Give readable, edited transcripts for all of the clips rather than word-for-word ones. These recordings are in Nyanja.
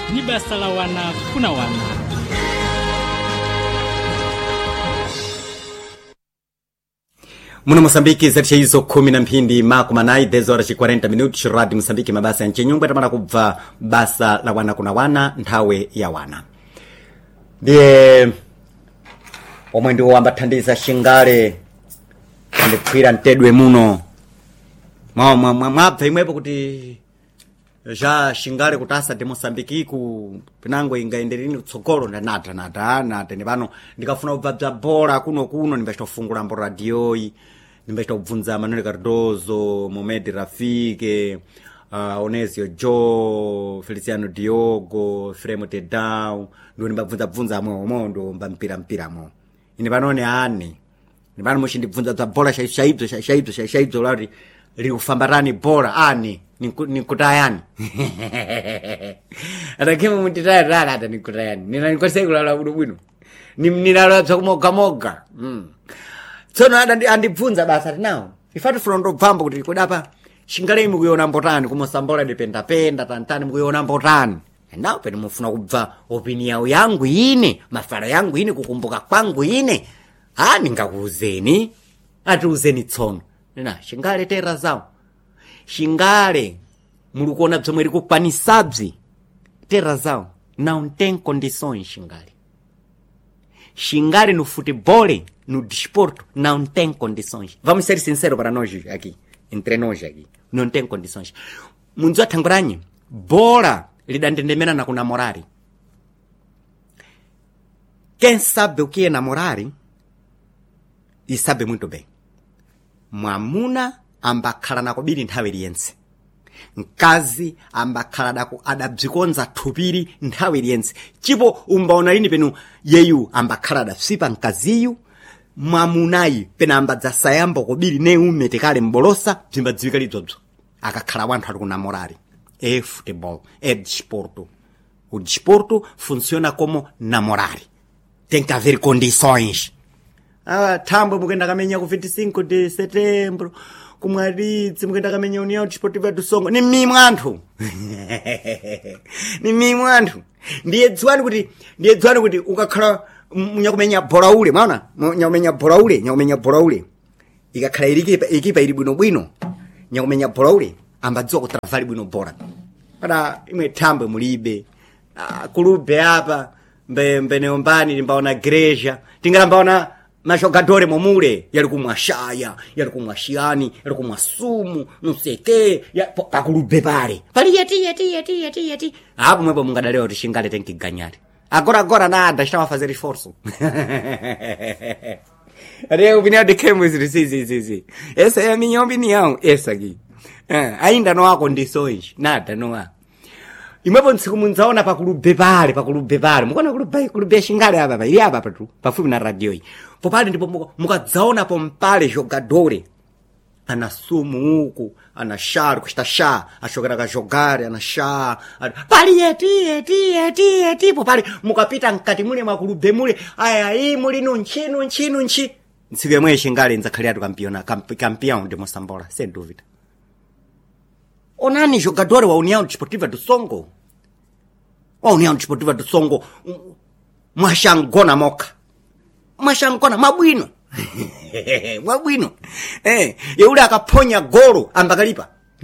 ni basa la wana kuna wana. Muna Mosambiki zatisha hizo 12 makumanayi 10:40 minutos Radio Mosambiki mabasa ya nchinyungwe tamana kubva basa la wana kuna wana nthawe ya wana. Ndiye omwe ndiwo ambathandiza Shingale ndikwira ntedwe muno. Mwabva imwepo kuti ja Shingale kutasa de Mosambiki ku pinango ingaenderini kutsogolo ndanata ne pano ndikafuna kubva bora kuno ndimbachitofungula mbo radioyi ndimbachitobvunza Manuel Cardozo, Mohamed Rafike, Onesio Joe, Feliciano Diogo, Fremo Tedau, ndo ndimbabvunza amwe ndo mpiramo ine panone ani ni pano muchindibvunza za bora shaibzo lati likufambarani bora ani nikutayani atakema mutitayatala ata nikutayani ninanikosegulala bwino ninalala kumoga tsono andibvunza basa tinawo ifatu fulondo bvambo kuti kodapa Shingale mukuyona mbotani kumosambola dependa tantani mukuyona mbotani nawo pene mufuna kubva opinion yangu ine mafara yangu ine kukumbuka kwangu ine ningakuuzeni atiuzeni tsono nena Shingale tera zawo Shingale mulikuona bzomwe likukwanisabzi tera zawo não tem condições Shingale no futebol, no desporto, não tem condições. Vamos ser sinceros para nós aqui, entre nós aqui. Não tem condições. Munzo atanguranye, bola lidandendemena na kunamorari. Quem sabe o que é namorar, e sabe muito bem. Mwamuna ambakhala nakobiri nthawe liyense. Nkazi ambakhala dako adabzikonza thupiri nthawe liyense. Chipo umbaona lini penu yeyu ambakhala adasipa nkaziyu mwamunayi pena ambadza sayambo kobiri ne umetekale mbolosa bzimbadziwika lidzobzo akakhala wanthu ali kunamorari futebol desporto. O desporto funciona como namorari, tem que haver condições. Thambo mukenda kamenya ku 25 de setembro kumwaridzi mukenda kamenya União Desportiva do Songo ni mimi mwanthu ndiye dzwani kuti ukakhala nyakumenya bora ule maana nyakumenya bora ule ikakhala ikipa ili bwino nyakumenya bora ule ambadziwa kutravali bwino bora para imwe Thambo mulibe kulube apa mbeneombani limbaona greja tingalambaona majogadore momule yali kumwashaya yali kumwashiani yali kumwasumu não sei que pakulube pale yati hapo mwepo mungadaleo kuti Shingale tem que ganhar agora nada estava a fazer esforço a opinião de quem sim essa é a minha opinião essa aqui ainda não há condições nada não há imwepo ntsiku munzaona pakulube pale mukona kulube Shingale apa ili apa patu pafupi na radio hii popale ndipo mukadzaona pompale jogadore anasumu huku anashar kustasha ashogara jogare anasha pali yeti popale mukapita nkati mule makulube mule aya hii muli nunchi ntsiku yemwe Shingale nzakhalira tu campeão de Moçambola sem dúvida. Onani jogador wa União Desportiva do Songo. Wa União Desportiva do Songo mwashangona mabwino. Mabwino. Yule akaponya golo ambakalipa.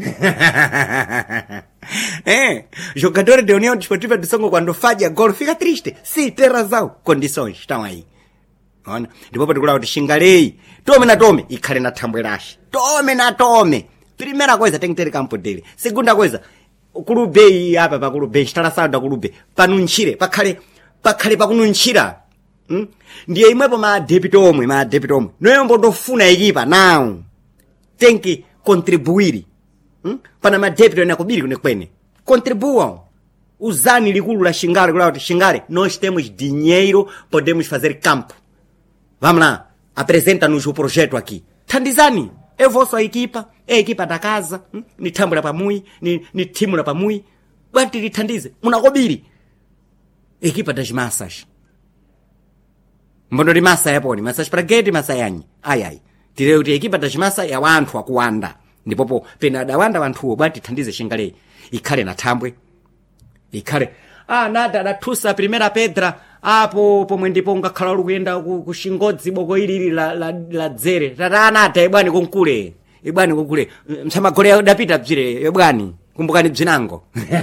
Jogador de União Desportiva do Songo quando fazia golo fica triste. Sim, tem razão. Condições estão aí. Ona, ndipo patikula kuti Shingale tome ikhale na thambwe lashi. Tome. Primeira coisa tem que ter campo dele. Segunda coisa, kulube apa pakulube instalação kulube panunchire pakhale pakununchira. Ndiye imwepo ma debito omwe noyo mbondofuna ekipa now tem que contribuir. Pana ma debito nakubiri kunekwene contribuam. Usani likulu la Shingale kula kuti Shingale nós temos dinheiro, podemos fazer campo. Vamos lá, apresenta-nos o projeto aqui. Thandizani. Eu vou sua equipa, equipa da casa, ni Thambula pamui, ni timu la pamui, bati lithandize, munakobiri. Equipa das massas. Mbondo di massa yaponi, massas spaghetti, massa yanyi. Ai. Tireu ti equipa das massas ya wanthu akuwanda. Ndipopo pena adawanda wanthuwo bati thandize Shingale ikhale na thambwe. Ikhale nada adathusa primeira pedra apo pomwe ndipo ungakhala uli kuyenda ku Xingodzi boko ilili la dzere tatanata ibwani konkule msamagole adapita bzire ibwani kumbukani bzinango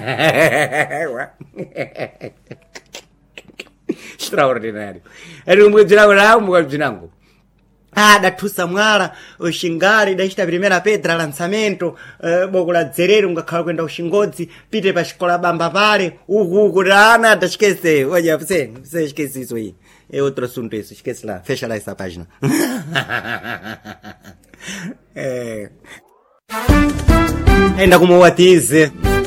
extraordinario eri umwe bzinango nakumbuka bzinango adathusa mwala uxingale idachita primeira pedra lançamento boko la dzerere ungakhala kuyenda uxingodzi pite pa xikola bamba pale uku tana adachikese olha você esquece isso aí é outro assunto isso esquece lá fecha lá essa página ainda como o Atize